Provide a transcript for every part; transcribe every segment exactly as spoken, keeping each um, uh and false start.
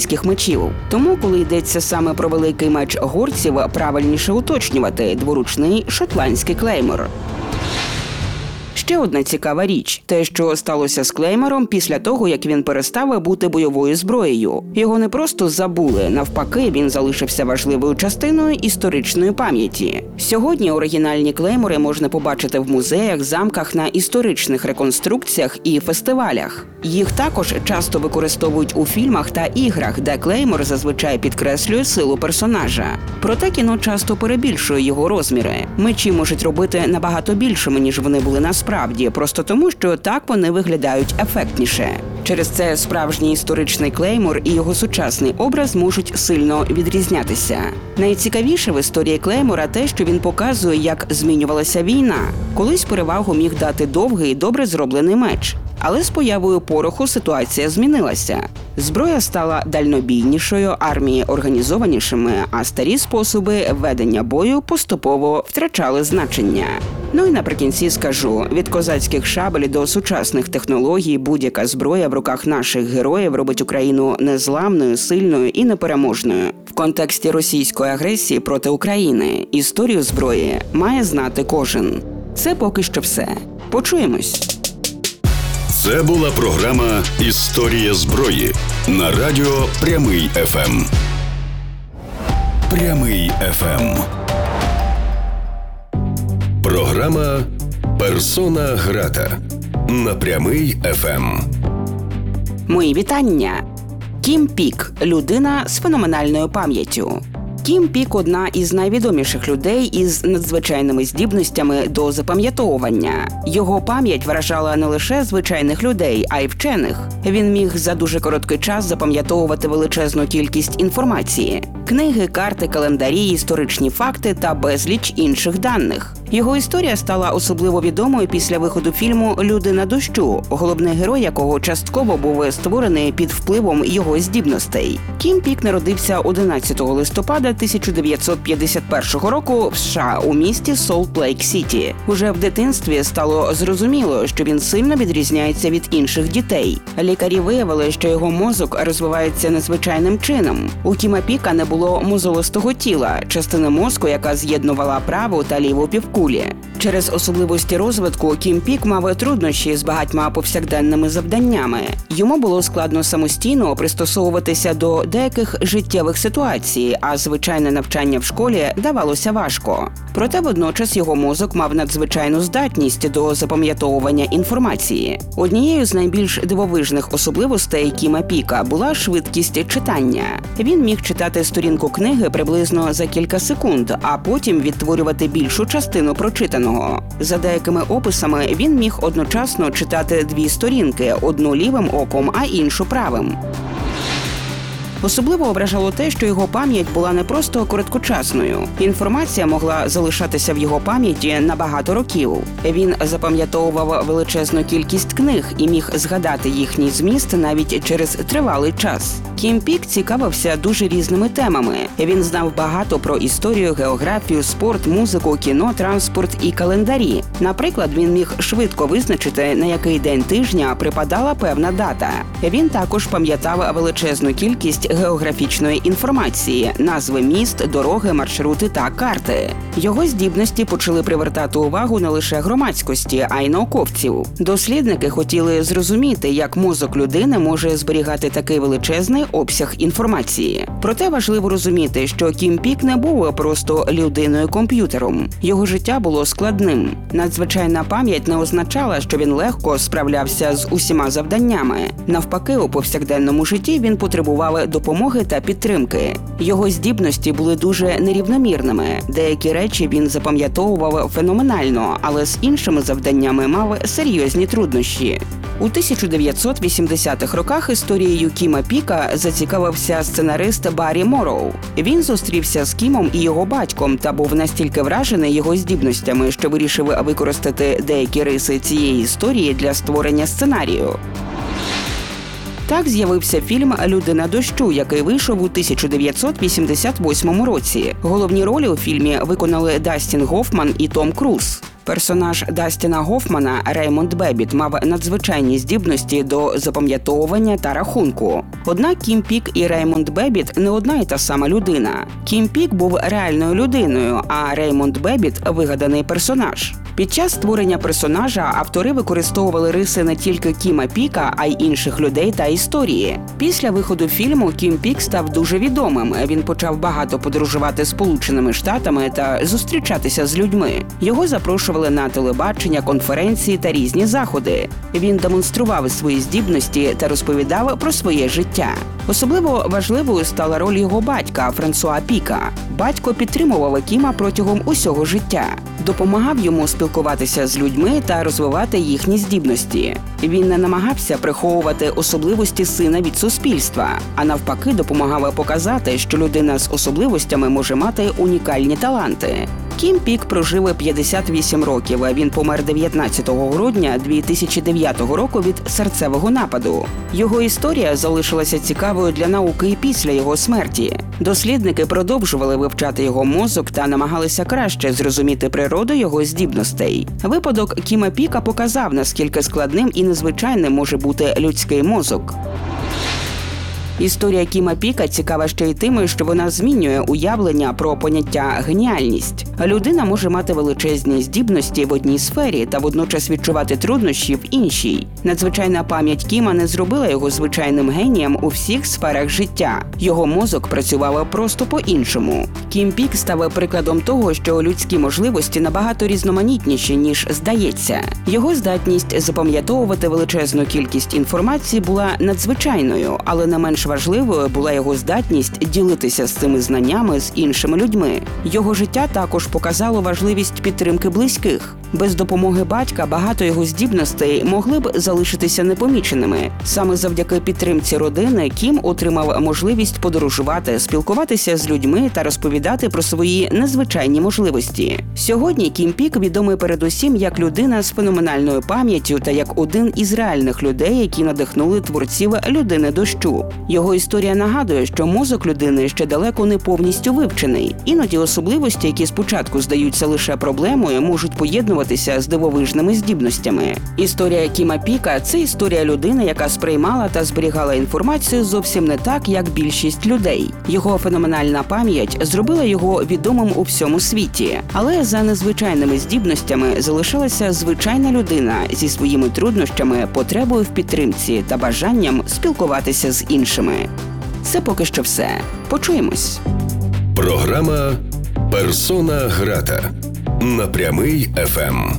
шотландських мечів. Тому, коли йдеться саме про великий меч горців, правильніше уточнювати – дворучний шотландський клеймор. Ще одна цікава річ – те, що сталося з клеймором після того, як він перестав бути бойовою зброєю. Його не просто забули, навпаки, він залишився важливою частиною історичної пам'яті. Сьогодні оригінальні клеймори можна побачити в музеях, замках, на історичних реконструкціях і фестивалях. Їх також часто використовують у фільмах та іграх, де клеймор зазвичай підкреслює силу персонажа. Проте кіно часто перебільшує його розміри. Мечі можуть робити набагато більшими, ніж вони були насправді, просто тому, що так вони виглядають ефектніше. Через це справжній історичний клеймор і його сучасний образ можуть сильно відрізнятися. Найцікавіше в історії клеймора те, що він показує, як змінювалася війна. Колись перевагу міг дати довгий, добре зроблений меч. Але з появою пороху ситуація змінилася. Зброя стала дальнобійнішою, армії організованішими, а старі способи ведення бою поступово втрачали значення. Ну і наприкінці скажу, від козацьких шабель до сучасних технологій будь-яка зброя в руках наших героїв робить Україну незламною, сильною і непереможною. В контексті російської агресії проти України історію зброї має знати кожен. Це поки що все. Почуємось. Це була програма «Історія зброї» на радіо Прямий еф ем. Прямий еф ем. Програма «Персона грата» на Прямий еф ем. Мої вітання. Кім Пік – людина з феноменальною пам'яттю. Кім Пік – одна із найвідоміших людей із надзвичайними здібностями до запам'ятовування. Його пам'ять вражала не лише звичайних людей, а й вчених. Він міг за дуже короткий час запам'ятовувати величезну кількість інформації – книги, карти, календарі, історичні факти та безліч інших даних. Його історія стала особливо відомою після виходу фільму «Людина дощу», головний герой якого частково був створений під впливом його здібностей. Кім Пік народився одинадцятого листопада тисяча дев'ятсот п'ятдесят першого року в США у місті Солт-Лейк-Сіті. Уже в дитинстві стало зрозуміло, що він сильно відрізняється від інших дітей. Лікарі виявили, що його мозок розвивається незвичайним чином. У Кіма Піка не було мозолистого тіла, частини мозку, яка з'єднувала праву та ліву півкулі. Через особливості розвитку Кім Пік мав труднощі з багатьма повсякденними завданнями. Йому було складно самостійно пристосовуватися до деяких життєвих ситуацій, а звичайне навчання в школі давалося важко. Проте водночас його мозок мав надзвичайну здатність до запам'ятовування інформації. Однією з найбільш дивовижних особливостей Кіма Піка була швидкість читання. Він міг читати сторінку книги приблизно за кілька секунд, а потім відтворювати більшу частину прочитаного. За деякими описами, він міг одночасно читати дві сторінки, одну лівим оком, а іншу правим. Особливо вражало те, що його пам'ять була не просто короткочасною. Інформація могла залишатися в його пам'яті на багато років. Він запам'ятовував величезну кількість книг і міг згадати їхній зміст навіть через тривалий час. Кім Пік цікавився дуже різними темами. Він знав багато про історію, географію, спорт, музику, кіно, транспорт і календарі. Наприклад, він міг швидко визначити, на який день тижня припадала певна дата. Він також пам'ятав величезну кількість географічної інформації, назви міст, дороги, маршрути та карти. Його здібності почали привертати увагу не лише громадськості, а й науковців. Дослідники хотіли зрозуміти, як мозок людини може зберігати такий величезний обсяг інформації. Проте важливо розуміти, що Кім Пік не був просто людиною-комп'ютером. Його життя було складним. Надзвичайна пам'ять не означала, що він легко справлявся з усіма завданнями. Навпаки, у повсякденному житті він потребував допомоги та підтримки. Його здібності були дуже нерівномірними. Деякі речі він запам'ятовував феноменально, але з іншими завданнями мав серйозні труднощі. У тисяча дев'ятсот вісімдесятих роках історією Кіма Піка зацікавився сценарист Баррі Морроу. Він зустрівся з Кімом і його батьком та був настільки вражений його здібностями, що вирішив використати деякі риси цієї історії для створення сценарію. Так з'явився фільм «Людина дощу», який вийшов у тисяча дев'ятсот вісімдесят восьмому році. Головні ролі у фільмі виконали Дастін Гофман і Том Круз. Персонаж Дастіна Гофмана, Реймонд Бебіт, мав надзвичайні здібності до запам'ятовування та рахунку. Однак Кім Пік і Реймонд Бебіт не одна й та сама людина. Кім Пік був реальною людиною, а Реймонд Бебіт – вигаданий персонаж. Під час створення персонажа автори використовували риси не тільки Кіма Піка, а й інших людей та історії. Після виходу фільму Кім Пік став дуже відомим. Він почав багато подорожувати Сполученими Штатами та зустрічатися з людьми. Його запрошували на телебачення, конференції та різні заходи. Він демонстрував свої здібності та розповідав про своє життя. Особливо важливою стала роль його батька Франсуа Піка. Батько підтримував Кіма протягом усього життя, допомагав йому спілкуватися з людьми та розвивати їхні здібності. Він не намагався приховувати особливості сина від суспільства, а навпаки допомагав показати, що людина з особливостями може мати унікальні таланти. Кім Пік прожив п'ятдесят вісім років, а він помер дев'ятнадцятого грудня дві тисячі дев'ятого року від серцевого нападу. Його історія залишилася цікавою для науки і після його смерті. Дослідники продовжували вивчати його мозок та намагалися краще зрозуміти природу його здібностей. Випадок Кіма Піка показав, наскільки складним і незвичайним може бути людський мозок. Історія Кіма Піка цікава ще й тим, що вона змінює уявлення про поняття «геніальність». Людина може мати величезні здібності в одній сфері та водночас відчувати труднощі в іншій. Надзвичайна пам'ять Кіма не зробила його звичайним генієм у всіх сферах життя. Його мозок працював просто по-іншому. Кім Пік став прикладом того, що людські можливості набагато різноманітніші, ніж здається. Його здатність запам'ятовувати величезну кількість інформації була надзвичайною, але не менш важливою була його здатність ділитися з цими знаннями з іншими людьми. Його життя також показало важливість підтримки близьких. Без допомоги батька багато його здібностей могли б залишитися непоміченими. Саме завдяки підтримці родини Кім отримав можливість подорожувати, спілкуватися з людьми та розповідати про свої незвичайні можливості. Сьогодні Кім Пік відомий передусім як людина з феноменальною пам'яттю та як один із реальних людей, які надихнули творців «Людини дощу». Його історія нагадує, що мозок людини ще далеко не повністю вивчений. Іноді особливості, які спочатку здаються лише проблемою, можуть поєднуватися з дивовижними здібностями. Історія Кіма Піка – це історія людини, яка сприймала та зберігала інформацію зовсім не так, як більшість людей. Його феноменальна пам'ять зробила його відомим у всьому світі. Але за незвичайними здібностями залишилася звичайна людина зі своїми труднощами, потребою в підтримці та бажанням спілкуватися з іншими. Це поки що все. Почуємось. Програма «Персона грата» на Прямий еф ем.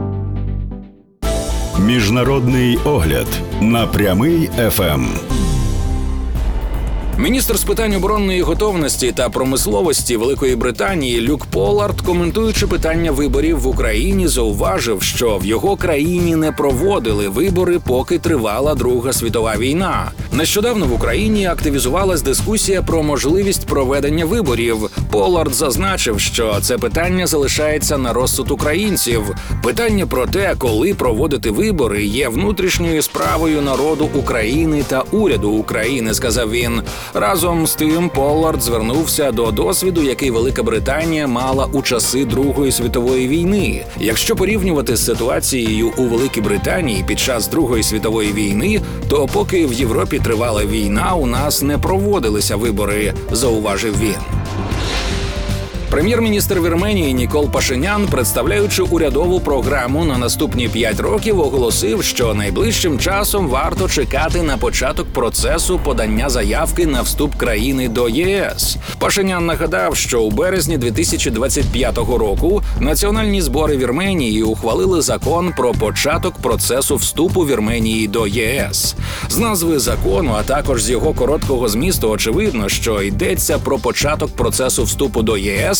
Міжнародний огляд на Прямий еф ем. Міністр з питань оборонної готовності та промисловості Великої Британії Люк Поллард, коментуючи питання виборів в Україні, зауважив, що в його країні не проводили вибори, поки тривала Друга світова війна. Нещодавно в Україні активізувалась дискусія про можливість проведення виборів. Поллард зазначив, що це питання залишається на розсуд українців. Питання про те, коли проводити вибори, є внутрішньою справою народу України та уряду України, сказав він. Разом з тим, Поллард звернувся до досвіду, який Велика Британія мала у часи Другої світової війни. Якщо порівнювати з ситуацією у Великій Британії під час Другої світової війни, то поки в Європі тривала війна, у нас не проводилися вибори, зауважив він. Прем'єр-міністр Вірменії Нікол Пашинян, представляючи урядову програму на наступні п'ять років, оголосив, що найближчим часом варто чекати на початок процесу подання заявки на вступ країни до ЄС. Пашинян нагадав, що у березні дві тисячі двадцять п'ятого року національні збори Вірменії ухвалили закон про початок процесу вступу Вірменії до ЄС. З назви закону, а також з його короткого змісту очевидно, що йдеться про початок процесу вступу до ЄС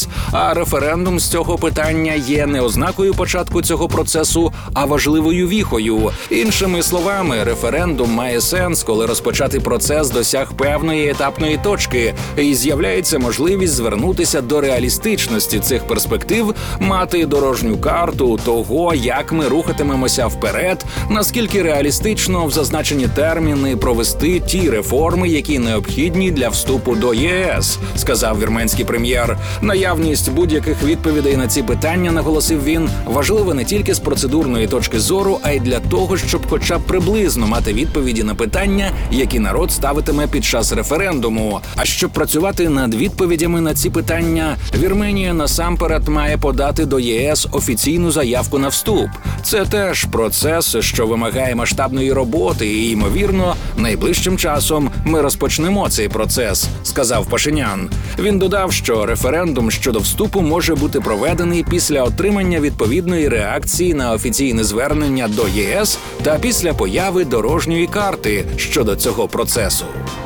ЄС. А референдум з цього питання є не ознакою початку цього процесу, а важливою віхою. Іншими словами, референдум має сенс, коли розпочатий процес досяг певної етапної точки і з'являється можливість звернутися до реалістичності цих перспектив, мати дорожню карту того, як ми рухатимемося вперед, наскільки реалістично в зазначені терміни провести ті реформи, які необхідні для вступу до ЄС, сказав вірменський прем'єр. Наявність будь-яких відповідей на ці питання, наголосив він, важлива не тільки з процедурної точки зору, а й для того, щоб хоча б приблизно мати відповіді на питання, які народ ставитиме під час референдуму. А щоб працювати над відповідями на ці питання, Вірменія насамперед має подати до ЄС офіційну заявку на вступ. Це теж процес, що вимагає масштабної роботи і, ймовірно, найближчим часом ми розпочнемо цей процес, сказав Пашинян. Він додав, що референдум щодо вступу може бути проведений після отримання відповідної реакції на офіційне звернення до ЄС та після появи дорожньої карти щодо цього процесу.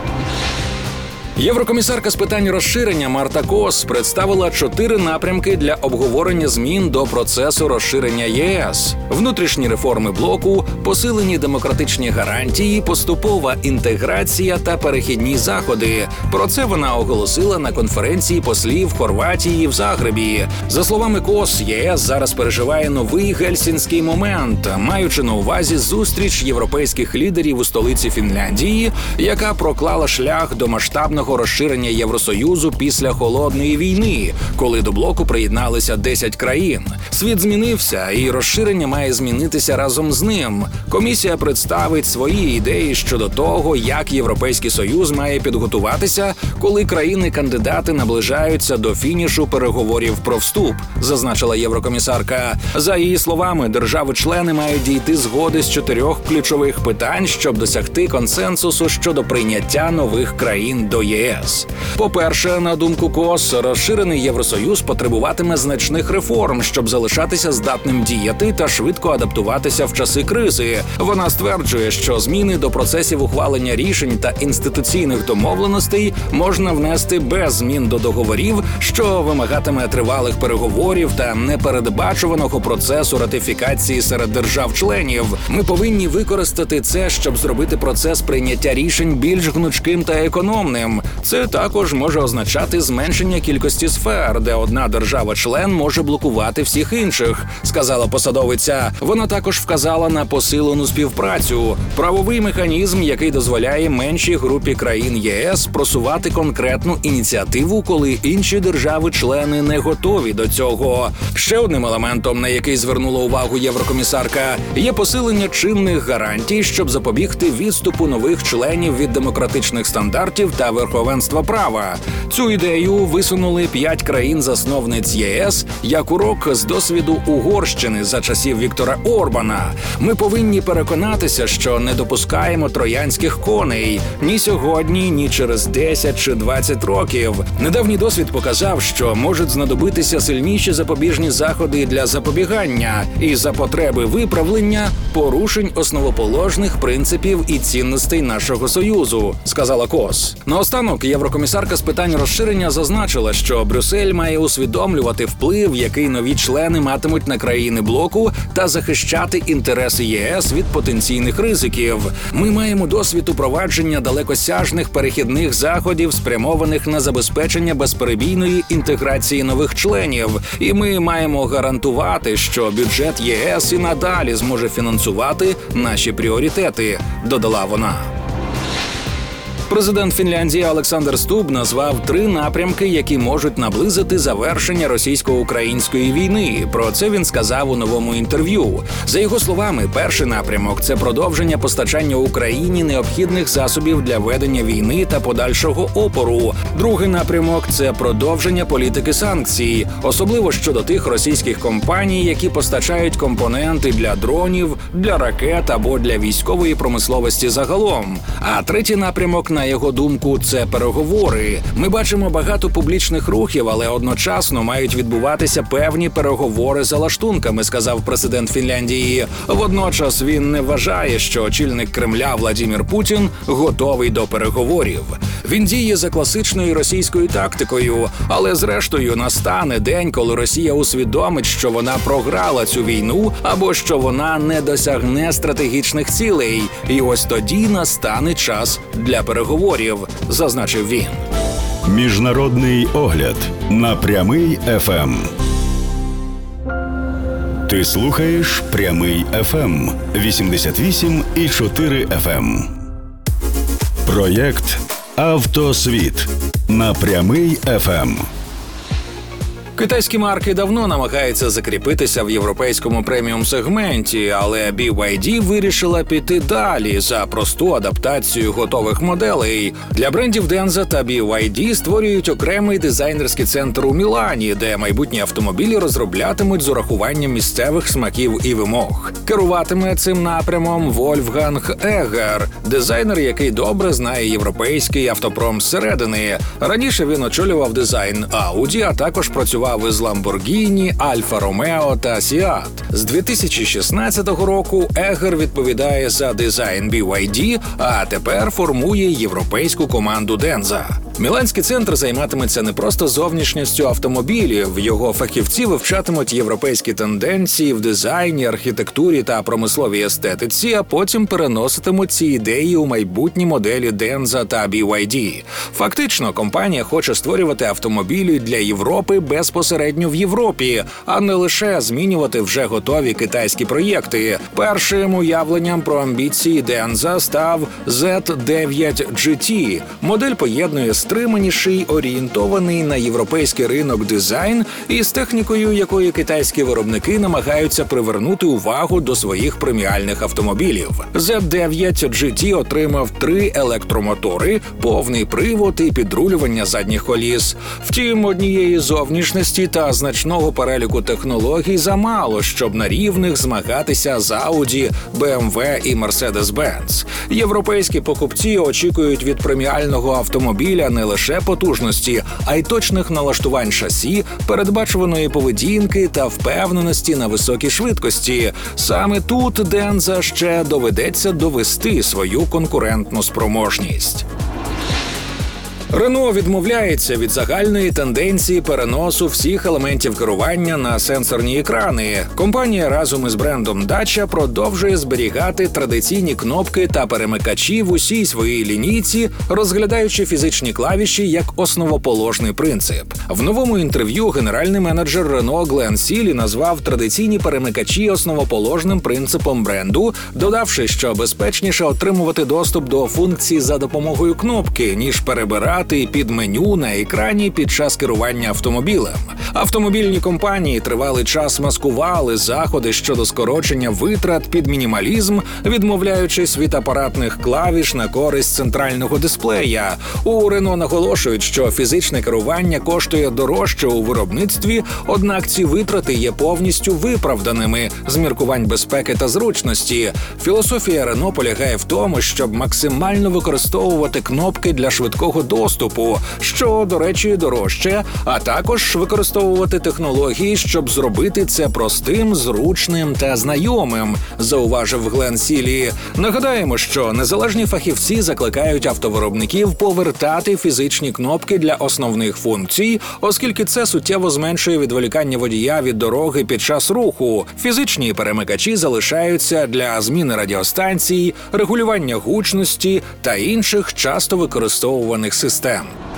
Єврокомісарка з питань розширення Марта Кос представила чотири напрямки для обговорення змін до процесу розширення ЄС: внутрішні реформи блоку, посилені демократичні гарантії, поступова інтеграція та перехідні заходи. Про це вона оголосила на конференції послів Хорватії в Загребі. За словами Кос, ЄС зараз переживає новий гельсінський момент, маючи на увазі зустріч європейських лідерів у столиці Фінляндії, яка проклала шлях до масштабного розширення Євросоюзу після Холодної війни, коли до блоку приєдналися десять країн. Світ змінився, і розширення має змінитися разом з ним. Комісія представить свої ідеї щодо того, як Європейський Союз має підготуватися, коли країни-кандидати наближаються до фінішу переговорів про вступ, зазначила єврокомісарка. За її словами, держави-члени мають дійти згоди з чотирьох ключових питань, щоб досягти консенсусу щодо прийняття нових країн до ЄС. По-перше, на думку Кос, розширений Євросоюз потребуватиме значних реформ, щоб залишатися здатним діяти та швидко адаптуватися в часи кризи. Вона стверджує, що зміни до процесів ухвалення рішень та інституційних домовленостей можна внести без змін до договорів, що вимагатиме тривалих переговорів та непередбачуваного процесу ратифікації серед держав-членів. Ми повинні використати це, щоб зробити процес прийняття рішень більш гнучким та економним. Це також може означати зменшення кількості сфер, де одна держава-член може блокувати всіх інших, сказала посадовиця. Вона також вказала на посилену співпрацю, правовий механізм, який дозволяє меншій групі країн ЄС просувати конкретну ініціативу, коли інші держави-члени не готові до цього. Ще одним елементом, на який звернула увагу єврокомісарка, є посилення чинних гарантій, щоб запобігти відступу нових членів від демократичних стандартів та верховенства права. Цю ідею висунули п'ять країн-засновниць ЄС як урок з досвіду Угорщини за часів Віктора Орбана. Ми повинні переконатися, що не допускаємо троянських коней ні сьогодні, ні через десять чи двадцять років. Недавній досвід показав, що можуть знадобитися сильніші запобіжні заходи для запобігання і за потреби виправлення порушень основоположних принципів і цінностей нашого Союзу, сказала Кос. Наостанок, єврокомісарка з питань розширення зазначила, що Брюссель має усвідомлювати вплив, який нові члени матимуть на країни блоку, та захищати інтереси ЄС від потенційних ризиків. Ми маємо досвід упровадження далекосяжних перехідних заходів, спрямованих на забезпечення безперебійної інтеграції нових членів, і ми маємо гарантувати, що бюджет ЄС і надалі зможе фінансувати наші пріоритети, додала вона. Президент Фінляндії Олександр Стуб назвав три напрямки, які можуть наблизити завершення російсько-української війни. Про це він сказав у новому інтерв'ю. За його словами, перший напрямок – це продовження постачання Україні необхідних засобів для ведення війни та подальшого опору. Другий напрямок – це продовження політики санкцій, особливо щодо тих російських компаній, які постачають компоненти для дронів, для ракет або для військової промисловості загалом. А третій напрямок – на його думку, це переговори. Ми бачимо багато публічних рухів, але одночасно мають відбуватися певні переговори за лаштунками, сказав президент Фінляндії. Водночас він не вважає, що очільник Кремля Владимир Путін готовий до переговорів. Він діє за класичною російською тактикою, але зрештою настане день, коли Росія усвідомить, що вона програла цю війну або що вона не досягне стратегічних цілей. І ось тоді настане час для переговорів, зазначив він. Міжнародний огляд на Прямий еф ем. Ти слухаєш Прямий еф ем вісімдесят вісім і чотири еф ем. Проєкт «Автосвіт» на Прямий еф ем. Китайські марки давно намагаються закріпитися в європейському преміум-сегменті, але бі вай ді вирішила піти далі за просту адаптацію готових моделей. Для брендів Denza та бі вай ді створюють окремий дизайнерський центр у Мілані, де майбутні автомобілі розроблятимуть з урахуванням місцевих смаків і вимог. Керуватиме цим напрямом Вольфганг Егер, дизайнер, який добре знає європейський автопром зсередини. Раніше він очолював дизайн Audi, а також працював із Lamborghini, Alfa Romeo та Seat. З дві тисячі шістнадцятого року Егер відповідає за дизайн бі вай ді, а тепер формує європейську команду Denza. Міланський центр займатиметься не просто зовнішністю автомобілів, його фахівці вивчатимуть європейські тенденції в дизайні, архітектурі та промисловій естетиці, а потім переноситимуть ці ідеї у майбутні моделі Denza та бі вай ді. Фактично, компанія хоче створювати автомобілі для Європи безпосередньо в Європі, а не лише змінювати вже готові китайські проєкти. Першим уявленням про амбіції Denza став зет дев'ять джі ті. Модель поєднує стриманіший, орієнтований на європейський ринок дизайн із технікою, якої китайські виробники намагаються привернути увагу до своїх преміальних автомобілів. зет дев'ять джі ті отримав три електромотори, повний привод і підрулювання задніх коліс. Втім, однієї зовнішності та значного переліку технологій замало, щоб на рівних змагатися з Audi, бі ем ве і Mercedes-Benz. Європейські покупці очікують від преміального автомобіля не лише потужності, а й точних налаштувань шасі, передбачуваної поведінки та впевненості на високій швидкості. Саме тут Denza ще доведеться довести свою конкурентну спроможність. Рено відмовляється від загальної тенденції переносу всіх елементів керування на сенсорні екрани. Компанія разом із брендом Dacia продовжує зберігати традиційні кнопки та перемикачі в усій своїй лінійці, розглядаючи фізичні клавіші як основоположний принцип. В новому інтерв'ю генеральний менеджер Рено Глен Сілі назвав традиційні перемикачі основоположним принципом бренду, додавши, що безпечніше отримувати доступ до функцій за допомогою кнопки, ніж перебирати під меню на екрані під час керування автомобілем. Автомобільні компанії тривалий час маскували заходи щодо скорочення витрат під мінімалізм, відмовляючись від апаратних клавіш на користь центрального дисплея. У Рено наголошують, що фізичне керування коштує дорожче у виробництві, однак ці витрати є повністю виправданими з міркувань безпеки та зручності. Філософія Рено полягає в тому, щоб максимально використовувати кнопки для швидкого доступу, що, до речі, дорожче, а також використовувати технології, щоб зробити це простим, зручним та знайомим, зауважив Глен Сілі. Нагадаємо, що незалежні фахівці закликають автовиробників повертати фізичні кнопки для основних функцій, оскільки це суттєво зменшує відволікання водія від дороги під час руху. Фізичні перемикачі залишаються для зміни радіостанцій, регулювання гучності та інших часто використовуваних систем.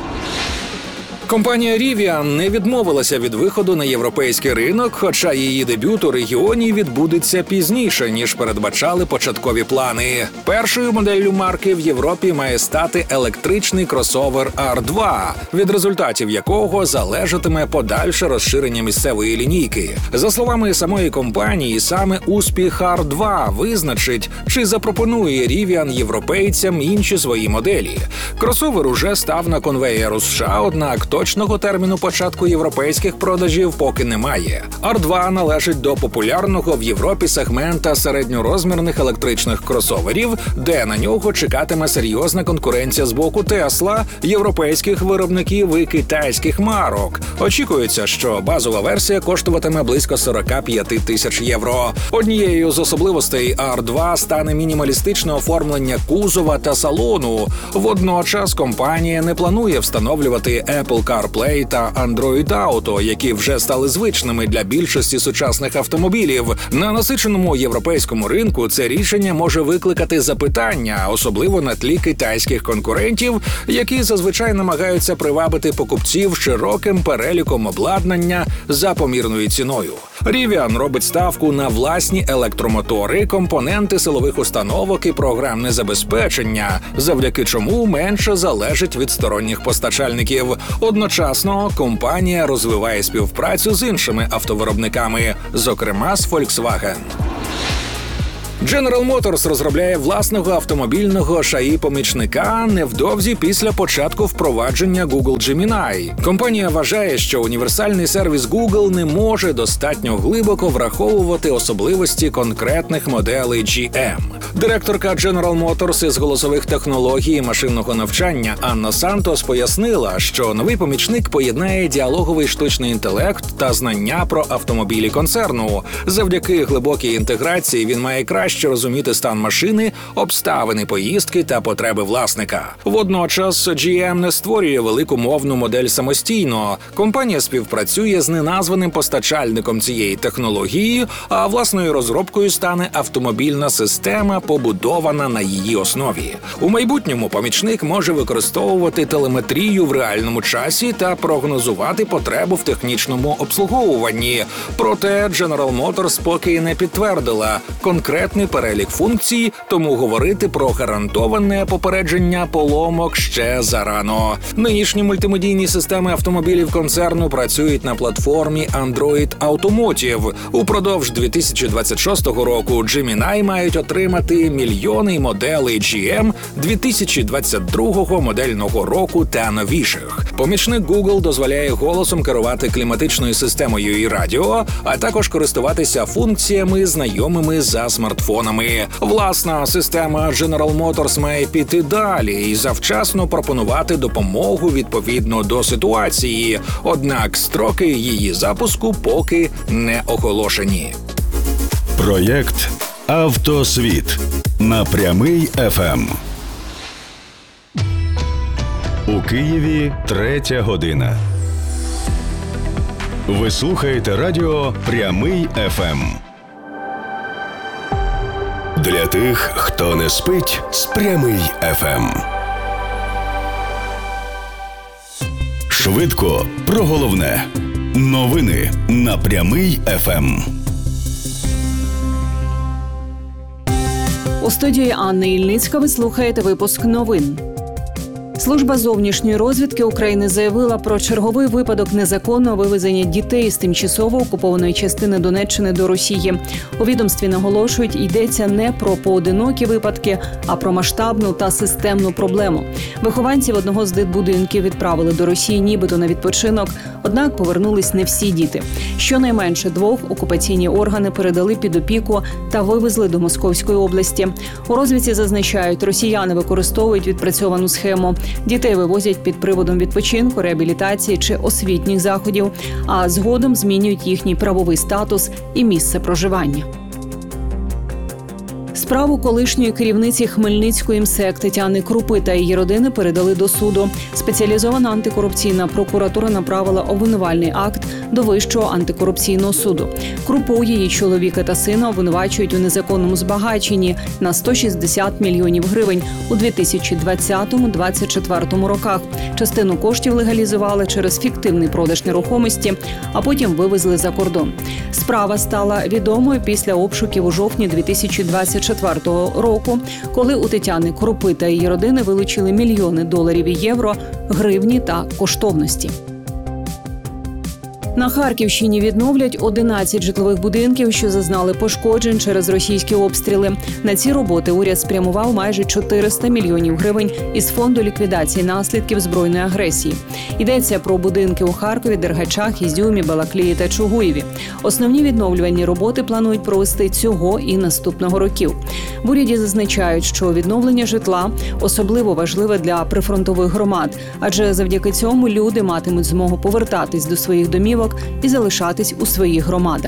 Компанія Rivian не відмовилася від виходу на європейський ринок, хоча її дебют у регіоні відбудеться пізніше, ніж передбачали початкові плани. Першою моделлю марки в Європі має стати електричний кросовер ар два, від результатів якого залежатиме подальше розширення місцевої лінійки. За словами самої компанії, саме успіх ар два визначить, чи запропонує Rivian європейцям інші свої моделі. Кросовер уже став на конвеєр у США, однак точного терміну початку європейських продажів поки немає. ар два належить до популярного в Європі сегмента середньорозмірних електричних кросоверів, де на нього чекатиме серйозна конкуренція з боку Тесла, європейських виробників і китайських марок. Очікується, що базова версія коштуватиме близько сорок п'ять тисяч євро. Однією з особливостей ар два стане мінімалістичне оформлення кузова та салону. Водночас компанія не планує встановлювати Apple CarPlay та Android Auto, які вже стали звичними для більшості сучасних автомобілів. На насиченому європейському ринку це рішення може викликати запитання, особливо на тлі китайських конкурентів, які зазвичай намагаються привабити покупців широким переліком обладнання за помірною ціною. Rivian робить ставку на власні електромотори, компоненти силових установок і програмне забезпечення, завдяки чому менше залежить від сторонніх постачальників. Одночасно компанія розвиває співпрацю з іншими автовиробниками, зокрема з Volkswagen. General Motors розробляє власного автомобільного еш ей ай-помічника невдовзі після початку впровадження Google Gemini. Компанія вважає, що універсальний сервіс Google не може достатньо глибоко враховувати особливості конкретних моделей джі ем. Директорка General Motors із голосових технологій і машинного навчання Анна Сантос пояснила, що новий помічник поєднає діалоговий штучний інтелект та знання про автомобілі концерну. Завдяки глибокій інтеграції він має краще Краще розуміти стан машини, обставини поїздки та потреби власника. Водночас джі ем не створює велику мовну модель самостійно. Компанія співпрацює з неназваним постачальником цієї технології, а власною розробкою стане автомобільна система, побудована на її основі. У майбутньому помічник може використовувати телеметрію в реальному часі та прогнозувати потребу в технічному обслуговуванні. Проте General Motors поки не підтвердила конкретний перелік функцій, тому говорити про гарантоване попередження поломок ще зарано. Нинішні мультимедійні системи автомобілів концерну працюють на платформі Android Automotive. Упродовж дві тисячі двадцять шостого року Gemini мають отримати мільйони моделей джі ем дві тисячі двадцять другого модельного року та новіших. Помічник Google дозволяє голосом керувати кліматичною системою і радіо, а також користуватися функціями, знайомими за смартфонами. Власна система General Motors має піти далі і завчасно пропонувати допомогу відповідно до ситуації, однак строки її запуску поки не оголошені. Проєкт «Автосвіт» на Прямий еф ем. У Києві третя година. Ви слухаєте радіо «Прямий еф ем». Для тих, хто не спить з Прямий еф ем. Швидко про головне. Новини на Прямий еф ем. У студії Анна Ільницька ви слухаєте випуск новин. Служба зовнішньої розвідки України заявила про черговий випадок незаконного вивезення дітей з тимчасово окупованої частини Донеччини до Росії. У відомстві наголошують, йдеться не про поодинокі випадки, а про масштабну та системну проблему. Вихованців одного з дитбудинків відправили до Росії нібито на відпочинок, однак повернулись не всі діти. Щонайменше двох окупаційні органи передали під опіку та вивезли до Московської області. У розвідці зазначають, росіяни використовують відпрацьовану схему. Дітей вивозять під приводом відпочинку, реабілітації чи освітніх заходів, а згодом змінюють їхній правовий статус і місце проживання. Справу колишньої керівниці Хмельницької МСЕК Тетяни Крупи та її родини передали до суду. Спеціалізована антикорупційна прокуратура направила обвинувальний акт до Вищого антикорупційного суду. Крупу, її чоловіка та сина обвинувачують у незаконному збагаченні на сто шістдесят мільйонів гривень у дві тисячі двадцятому - двадцять четвертому роках. Частину коштів легалізували через фіктивний продаж нерухомості, а потім вивезли за кордон. Справа стала відомою після обшуків у жовтні дві тисячі двадцять четвертого року, коли у Тетяни Крупи та її родини вилучили мільйони доларів і євро, гривні та коштовності. На Харківщині відновлять одинадцять житлових будинків, що зазнали пошкоджень через російські обстріли. На ці роботи уряд спрямував майже чотириста мільйонів гривень із фонду ліквідації наслідків збройної агресії. Йдеться про будинки у Харкові, Дергачах, Ізюмі, Балаклії та Чугуєві. Основні відновлювальні роботи планують провести цього і наступного років. В уряді зазначають, що відновлення житла особливо важливе для прифронтових громад, адже завдяки цьому люди матимуть змогу повертатись до своїх домівок і залишатись у своїх громадах.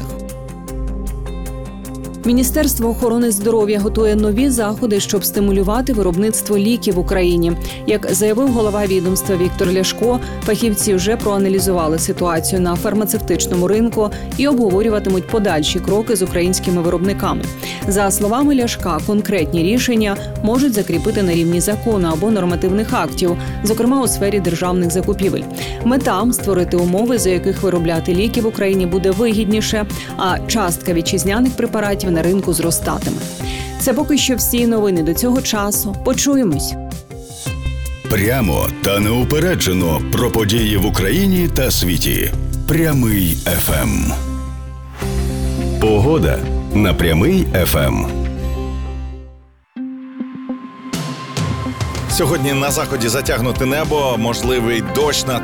Міністерство охорони здоров'я готує нові заходи, щоб стимулювати виробництво ліків в Україні. Як заявив голова відомства Віктор Ляшко, фахівці вже проаналізували ситуацію на фармацевтичному ринку і обговорюватимуть подальші кроки з українськими виробниками. За словами Ляшка, конкретні рішення можуть закріпити на рівні закону або нормативних актів, зокрема у сфері державних закупівель. Мета – створити умови, за яких виробляти ліки в Україні буде вигідніше, а частка вітчизняних препаратів на ринку зростатиме. Це поки що всі новини до цього часу. Почуємось. Прямо та неупереджено про події в Україні та світі. Прямий еф ем. Погода на Прямий еф ем. Сьогодні на заході затягнуте небо, можливий дощ на